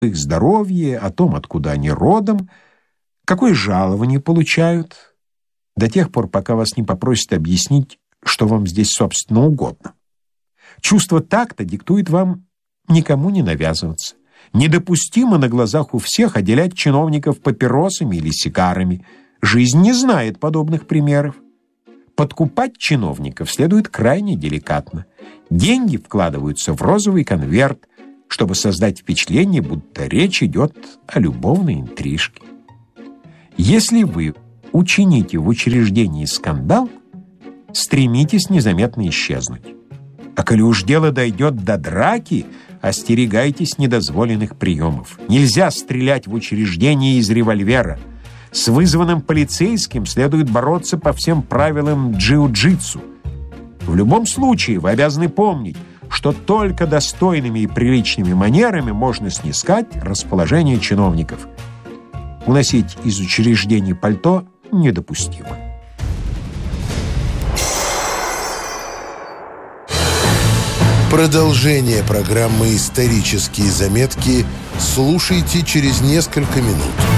их здоровье, о том, откуда они родом, какое жалование получают, до тех пор, пока вас не попросят объяснить, что вам здесь, собственно, угодно. Чувство такта диктует вам никому не навязываться. Недопустимо на глазах у всех отделять чиновников папиросами или сигарами. Жизнь не знает подобных примеров. Подкупать чиновников следует крайне деликатно. Деньги вкладываются в розовый конверт, чтобы создать впечатление, будто речь идет о любовной интрижке. Если вы учините в учреждении скандал, стремитесь незаметно исчезнуть. А коли уж дело дойдет до драки, остерегайтесь недозволенных приемов. Нельзя стрелять в учреждении из револьвера. С вызванным полицейским следует бороться по всем правилам джиу-джитсу. В любом случае вы обязаны помнить, что только достойными и приличными манерами можно снискать расположение чиновников. Уносить из учреждений пальто недопустимо. Продолжение программы «Исторические заметки» слушайте через несколько минут.